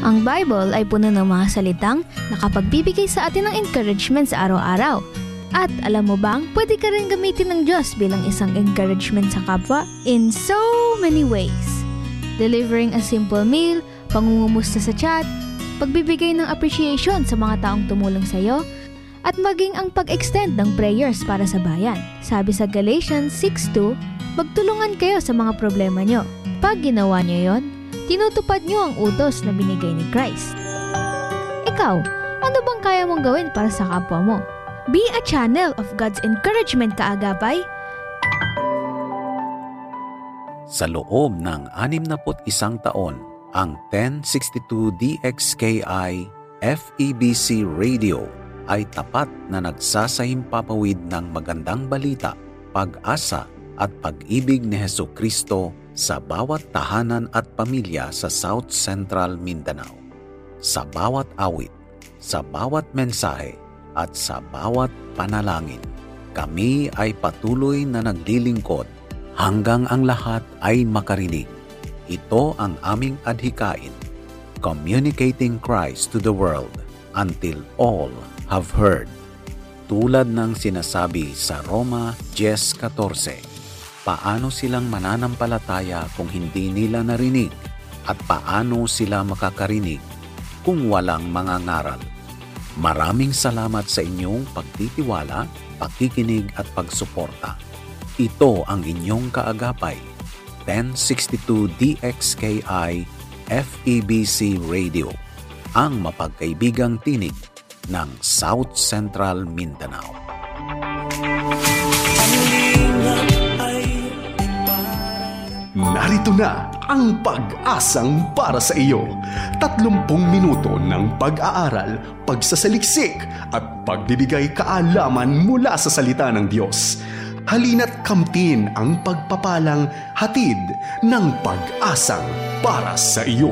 Ang Bible ay puno ng mga salitang nakapagbibigay sa atin ng encouragement sa araw-araw. At alam mo bang, pwede ka rin gamitin ng Diyos bilang isang encouragement sa kapwa in so many ways. Delivering a simple meal, pangungumusta sa chat, pagbibigay ng appreciation sa mga taong tumulong sa iyo, at maging ang pag-extend ng prayers para sa bayan. Sabi sa Galatians 6:2, magtulungan kayo sa mga problema nyo. Pag ginawa nyo yon, tinutupad nyo ang utos na binigay ni Christ. Ikaw, ano bang kaya mong gawin para sa kapwa mo? Be a channel of God's encouragement, kaagapay. Sa loob ng 61 taon, ang 1062 DXKI FEBC Radio ay tapat na nagsasahimpapawid ng magandang balita, pag-asa at pag-ibig ni Hesukristo sa bawat tahanan at pamilya sa South Central Mindanao. Sa bawat awit, sa bawat mensahe at sa bawat panalangin, kami ay patuloy na naglilingkod hanggang ang lahat ay makarinig. Ito ang aming adhikain, communicating Christ to the world until all have heard. Tulad ng sinasabi sa Roma 10:14, paano silang mananampalataya kung hindi nila narinig? At paano sila makakarinig kung walang mangangaral? Maraming salamat sa inyong pagtitiwala, pakikinig at pagsuporta. Ito ang inyong kaagapay, 1062 DXKI FEBC Radio, ang mapagkaibigang tinig ng South Central Mindanao. Narito na ang pag-asang para sa iyo. 30 minuto ng pag-aaral, pagsasaliksik at pagbibigay kaalaman mula sa salita ng Diyos. Halina't kamtin ang pagpapalang hatid ng pag-asang para sa iyo.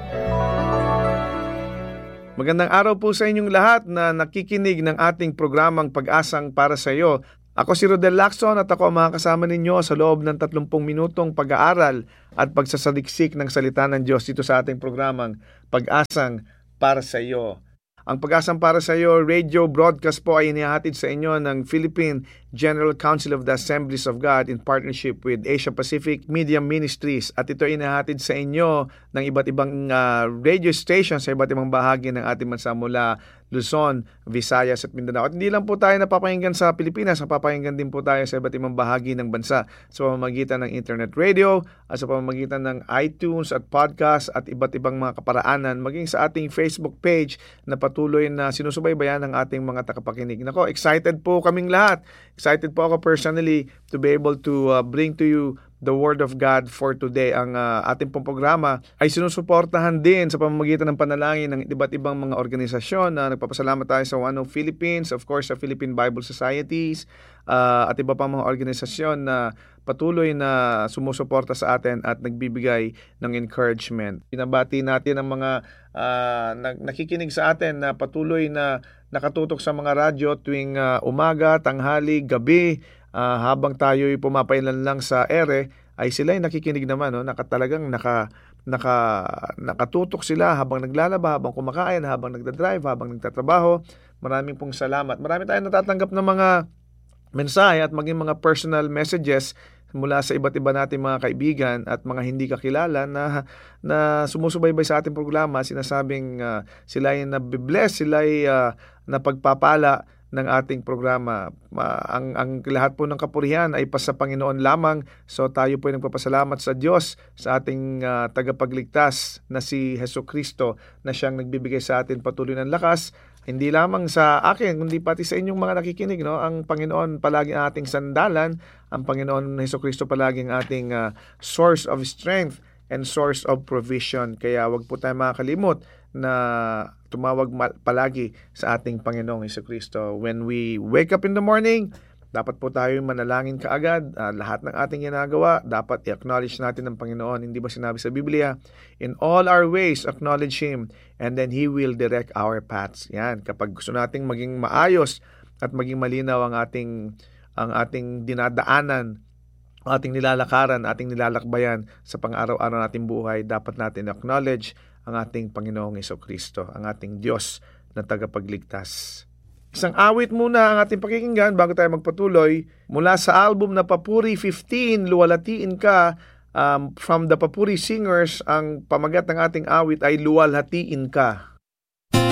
Magandang araw po sa inyong lahat na nakikinig ng ating programang Pag-asang para sa iyo. Ako si Rodel Lacson at ako ang makakasama ninyo sa loob ng 30 minutong pag-aaral at pagsasaliksik ng salita ng Diyos dito sa ating programang Pag-asang para sa iyo. Ang Pag-asang para sa iyo radio broadcast po ay inihatid sa inyo ng Philippine General Council of the Assemblies of God in partnership with Asia Pacific Media Ministries, at ito ay inihatid sa inyo ng iba't ibang radio stations sa iba't ibang bahagi ng ating bansa mula Luzon, Visayas at Mindanao. At hindi lang po tayo napapakinggan sa Pilipinas, napapakinggan din po tayo sa iba't ibang bahagi ng bansa sa pamamagitan ng internet radio at sa pamamagitan ng iTunes at podcast at iba't ibang mga kaparaanan, maging sa ating Facebook page na patuloy na sinusubaybayan ng ating mga tagapakinig. Nako, excited po kaming lahat. Excited po ako personally to be able to bring to you the Word of God for today. Ang ating pong programa ay sinusuportahan din sa pamamagitan ng panalangin ng iba't ibang mga organisasyon na nagpapasalamat tayo sa One of Philippines, of course sa Philippine Bible Societies, at iba pang mga organisasyon na patuloy na sumusuporta sa atin at nagbibigay ng encouragement. Pinabati natin ang mga nakikinig sa atin na patuloy na nakatutok sa mga radyo tuwing umaga, tanghali, gabi, habang tayo'y pumapailan lang sa ere, ay sila'y nakikinig naman, talagang nakatutok sila habang naglalaba, habang kumakain, habang nagdadrive, habang nagtatrabaho. Maraming pong salamat. Marami tayong natatanggap ng mga mensahe at maging mga personal messages mula sa iba't iba nating mga kaibigan at mga hindi kakilala na sumusubaybay sa ating programa, sinasabing sila ay nabibless, sila ay napagpapala ng ating programa. Ang lahat po ng kapurihan ay sa Panginoon lamang. So tayo po ay nagpapasalamat sa Diyos, sa ating tagapagligtas na si Hesukristo, na siyang nagbibigay sa atin patuloy ng lakas. Hindi lamang sa akin, kundi pati sa inyong mga nakikinig. Ang Panginoon palagi ang ating sandalan. Ang Panginoon Hesukristo palagi ang ating source of strength and source of provision. Kaya wag po tayo makakalimot na tumawag palagi sa ating Panginoong Hesukristo. When we wake up in the morning, dapat po tayo manalangin kaagad. Lahat ng ating ginagawa, dapat i-acknowledge natin ng Panginoon. Hindi ba sinabi sa Biblia, in all our ways, acknowledge Him, and then He will direct our paths. Yan, kapag gusto nating maging maayos at maging malinaw ang ating dinadaanan, ating nilalakaran, ating nilalakbayan sa pang-araw-araw nating buhay, dapat natin acknowledge ang ating Panginoong Jesucristo, ang ating Diyos na tagapagligtas. Isang awit muna ang ating pakikinggan bago tayo magpatuloy. Mula sa album na Papuri 15, Luwalhatiin Ka, from the Papuri Singers, ang pamagat ng ating awit ay Luwalhatiin Ka.